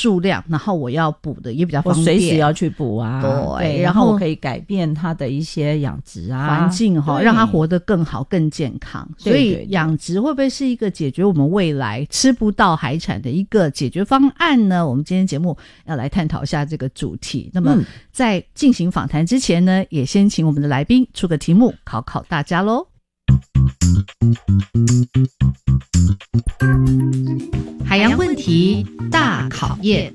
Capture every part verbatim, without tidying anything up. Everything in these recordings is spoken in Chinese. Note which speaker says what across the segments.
Speaker 1: 数量，然后我要捕的也比较方便，
Speaker 2: 我随时要去捕啊，
Speaker 1: 对，
Speaker 2: 对，然后我可以改变它的一些养殖啊
Speaker 1: 环境哈，让它活得更好更健康。所以养殖会不会是一个解决我们未来吃不到海产的一个解决方案呢？我们今天节目要来探讨一下这个主题。那么在进行访谈之前呢，也先请我们的来宾出个题目考考大家咯。海洋问题大考验。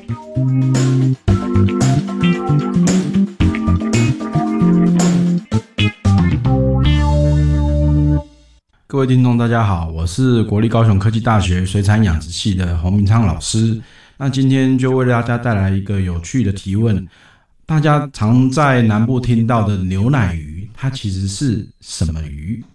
Speaker 3: 各位听众大家好，我是国立高雄科技大学水产养殖系的洪明昌老师。那今天就为大家带来一个有趣的提问，大家常在南部听到的牛奶鱼，它其实是什么鱼？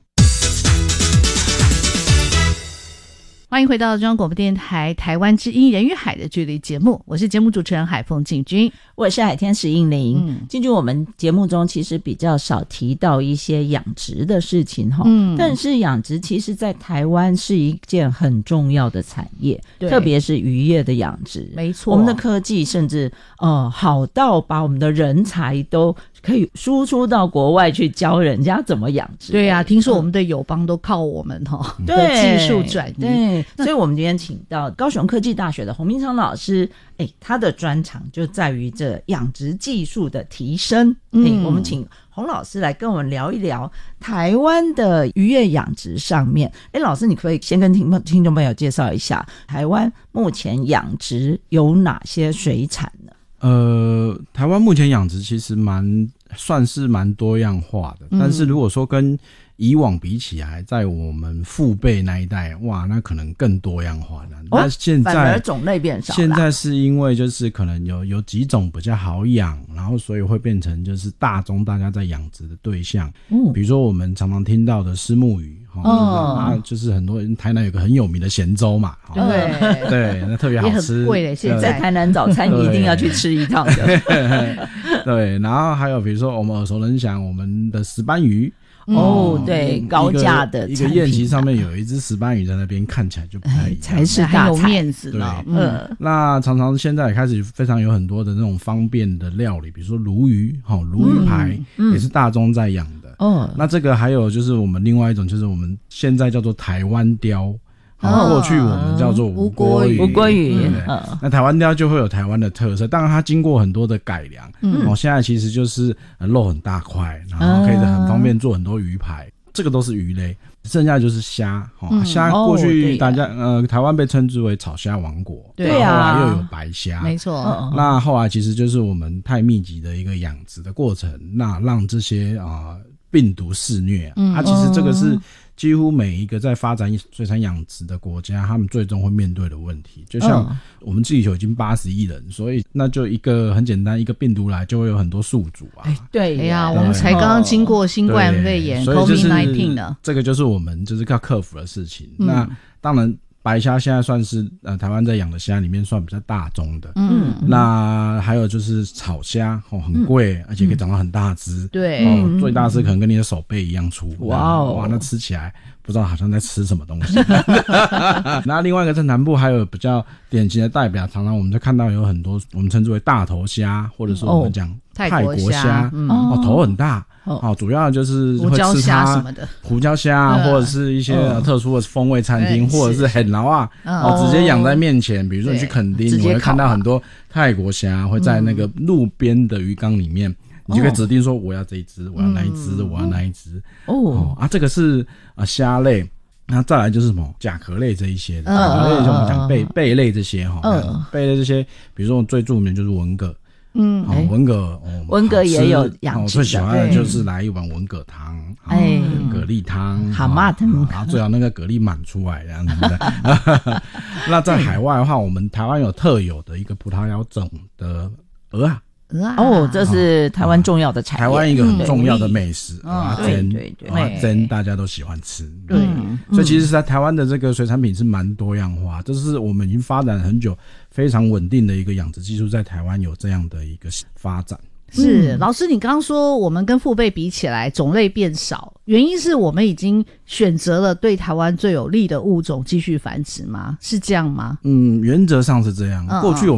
Speaker 1: 欢迎回到中央广播电台台湾之音人与海的距离节目，我是节目主持人海凤静君，
Speaker 2: 我是海天使应玲。嗯，静君，我们节目中其实比较少提到一些养殖的事情哈，嗯，但是养殖其实在台湾是一件很重要的产业，特别是渔业的养殖。
Speaker 1: 没错，
Speaker 2: 我们的科技甚至呃好到把我们的人才都可以输出到国外去教人家怎么养殖。
Speaker 1: 对啊，听说我们的友邦都靠我们哈、嗯、的技术转移。
Speaker 2: 对。所以我们今天请到高雄科技大学的洪明昌老师，哎，他的专长就在于这养殖技术的提升。嗯，哎，我们请洪老师来跟我们聊一聊台湾的渔业养殖上面。哎，老师，你可不可以先跟听听众朋友介绍一下台湾目前养殖有哪些水产呢？
Speaker 3: 呃，台湾目前养殖其实蛮算是蛮多样化的，嗯，但是如果说跟以往比起来，在我们父辈那一代，哇，那可能更多样化了。
Speaker 2: 哦，
Speaker 3: 那现在
Speaker 2: 反而种类变少了。
Speaker 3: 现在是因为就是可能有有几种比较好养，然后所以会变成就是大宗大家在养殖的对象。嗯，比如说我们常常听到的虱目鱼，哦，就是啊，就是很多人台南有个很有名的咸粥嘛，哦，
Speaker 1: 对
Speaker 3: 对，那特别好吃，
Speaker 1: 也很贵的。现在
Speaker 2: 在台南早餐一定要去吃一趟的。
Speaker 3: 对，然后还有比如说我们耳熟能详我们的石斑鱼。
Speaker 2: 哦，对，高价的
Speaker 3: 一个宴席上面有一只石斑鱼在那边，看起来就不太一样，
Speaker 2: 才是大
Speaker 1: 有面子
Speaker 3: 嘛。对，嗯，那常常现在也开始非常有很多的那种方便的料理，比如说鲈鱼，鲈鱼排，嗯，也是大宗在养的。哦，那这个还有就是我们另外一种，就是我们现在叫做台湾鲷。哦，过去我们叫做无锅鱼，
Speaker 2: 无锅鱼，
Speaker 3: 嗯，那台湾鲷就会有台湾的特色，当然它经过很多的改良，嗯，哦，现在其实就是肉很大块，然后可以很方便做很多鱼排，嗯，这个都是鱼类，剩下就是虾，哦，虾过去大家，哦，呃台湾被称之为炒虾王国，
Speaker 2: 对啊，
Speaker 3: 后来又有白虾，
Speaker 1: 没错，
Speaker 3: 那后来其实就是我们太密集的一个养殖的过程，那让这些啊，呃、病毒肆虐，嗯，啊，其实这个是几乎每一个在发展水产养殖的国家，他们最终会面对的问题。就像我们地球已经八十亿人，所以那就一个很简单，一个病毒来就会有很多宿主啊。
Speaker 2: 哎，对呀，
Speaker 1: 哎呀，我们才刚刚经过新冠肺炎 COVID 十九 呢，
Speaker 3: 这个就是我们就是要克服的事情。嗯，那当然。白虾现在算是呃台湾在养的虾里面算比较大宗的，嗯，那还有就是草虾，哦，很贵，嗯，而且可以长到很大只，
Speaker 1: 对，
Speaker 3: 哦，最大只可能跟你的手背一样粗，哇哦，哇，那吃起来不知道好像在吃什么东西。那另外一个在南部还有比较典型的代表，常常我们就看到有很多我们称之为大头虾，或者是我们讲泰国虾，嗯，哦，头很大。哦，主要就是会吃它
Speaker 1: 什么的
Speaker 3: 胡椒虾，嗯，或者是一些特殊的风味餐厅，嗯，或者是很老啊，嗯，哦，直接养在面前。比如说你去垦丁，你会看到很多泰国虾会在那个路边的鱼缸里面，嗯，你就可以指定说我要这一只，我要那一只，嗯，我要那一只。哦，哦啊，这个是啊虾类。那再来就是什么甲壳类这一些的，甲壳类就我们讲贝贝类这些哈，嗯，贝类这些，比如说最著名就是文蛤。嗯，哦，文蛤，哦，
Speaker 2: 文蛤也有养殖的，
Speaker 3: 最喜欢的就是来一碗文蛤汤，哎，蛤蜊汤，
Speaker 2: 蛤蟆汤，
Speaker 3: 然后最好那个蛤蜊满出来这样子的。那在海外的话，我们台湾有特有的一个葡萄牙种的鹅啊。
Speaker 2: 鹅啊，哦，这是台湾重要的产业，
Speaker 3: 台湾一个很重要的美食，
Speaker 2: 蚵仔煎，对对
Speaker 3: 对，蚵仔煎大家都喜欢吃，对，所以其实在台湾的这个水产品是蛮多样化，这是我们已经发展很久、非常稳定的一个养殖技术，在台湾有这样的一个发展。
Speaker 1: 是，老师，你刚刚说我们跟父辈比起来种类变少，原因是我们已经选择了对台湾最有利的物种继续繁殖吗？是这样吗？
Speaker 3: 嗯，原则上是这样。嗯、过去我